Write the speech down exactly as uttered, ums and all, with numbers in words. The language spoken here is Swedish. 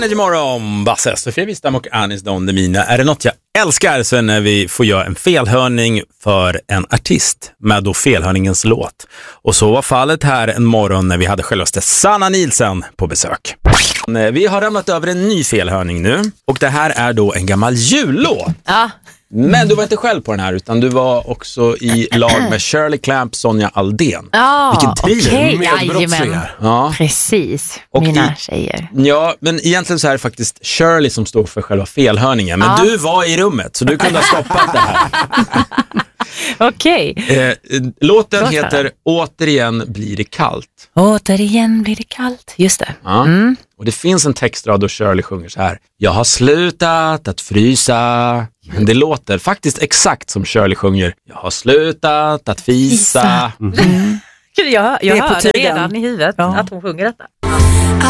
Energy Morgon, Basse, Sofia Wistam och Anis Don Demina. Är det något jag älskar så är när vi får göra en felhörning för en artist med då felhörningens låt. Och så var fallet här en morgon när vi hade självaste Sanna Nielsen på besök. Vi har ramlat över en ny felhörning nu och det här är då en gammal jullåt. Ja. Men du var inte själv på den här utan du var också i lag med Shirley Clamp, Sonja Aldén. Ja, vilken thriller, okej, medbrottslingar. Ja. Precis, Och mina i- tjejer. Ja, men egentligen så är det faktiskt Shirley som står för själva felhörningen. Men Ja. du var i rummet så du kunde ha stoppat det här. Okej. Eh, låten Låt höra. heter Återigen blir det kallt. Återigen blir det kallt. Just det. Ja. Och det finns en textrad då Shirley sjunger så här: jag har slutat att frysa. Men det låter faktiskt exakt som Shirley sjunger: jag har slutat att fisa. Gud, jag jag Det är på hörde tiden. redan i huvudet Ja. att hon sjunger detta.